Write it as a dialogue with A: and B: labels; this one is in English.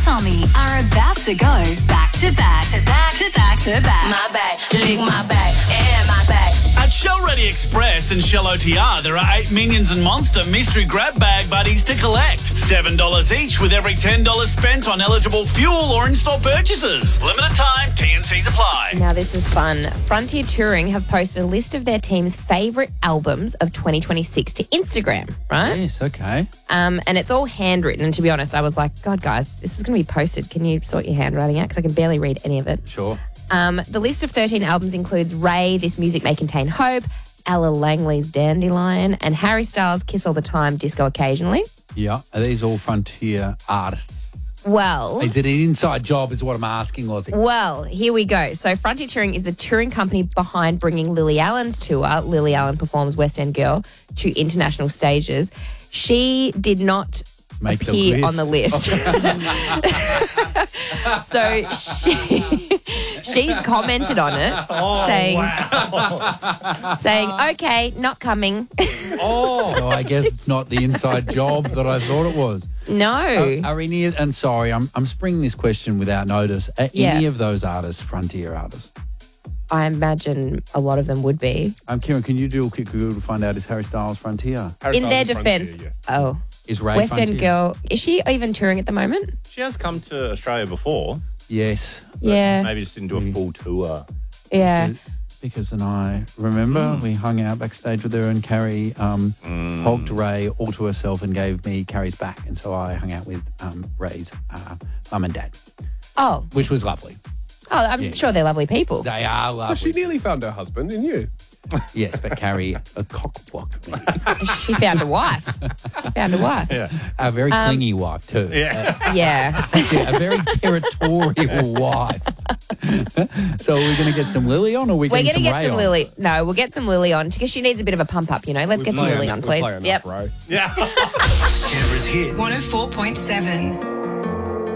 A: Tommy are about to go back to back to back to back to back.
B: My back, lick my back, and my back.
C: At Shell Ready Express and Shell OTR, there are 8 Minions and Monster mystery grab bag buddies to collect. $7 each with every $10 spent on eligible fuel or in-store purchases. Limited time, T&Cs apply.
D: Now this is fun. Frontier Touring have posted a list of their team's favourite albums of 2026 to Instagram, right?
E: Yes, okay.
D: And it's all handwritten. And to be honest, I was like, God, guys, this was going to be posted. Can you sort your handwriting out? Because I can barely read any of it.
E: Sure.
D: The list of 13 albums includes Ray, This Music May Contain Hope, Ella Langley's Dandelion, and Harry Styles' Kiss All the Time, Disco Occasionally.
E: Yeah. Are these all Frontier artists?
D: Well,
E: Is it an inside job is what I'm asking, Lozzie?
D: Well, here we go. So Frontier Touring is the touring company behind bringing Lily Allen's tour. Lily Allen performs West End Girl to international stages. She did not appear on the list. So she's commented on it, saying, okay, not coming.
E: So I guess it's not the inside job that I thought it was.
D: No.
E: Are any, and sorry, I'm springing this question without notice. Are any of those artists Frontier artists?
D: I imagine a lot of them would be.
E: Kieran, can you do a quick Google to find out is Harry Styles Frontier?
D: In their defence,
E: Is Ray
D: West
E: Frontier?
D: End Girl, is she even touring at the moment?
F: She has come to Australia before.
E: Yes.
D: Yeah.
F: Maybe just didn't do a full tour.
D: Yeah.
E: Because and I remember we hung out backstage with her and Carrie hogged Ray all to herself and gave me Carrie's back. And so I hung out with Ray's mum and dad,
D: Oh,
E: which was lovely.
D: I'm sure they're lovely people.
E: They are lovely.
G: So she nearly found her husband, didn't you?
E: Yes, but Carrie cock-blocked me.
D: She found a wife.
F: Yeah.
E: A very clingy wife too.
F: Yeah.
D: Yeah.
E: A very territorial wife. So are we going to get some Lily on or are we
D: We're
E: getting
D: going to
E: some
D: get
E: Ray
D: some
E: on?
D: Lily. No, we'll get some Lily on because she needs a bit of a pump up, you know. Let's get some Lily on, please.
G: Yep.
A: Canberra's hit 104.7.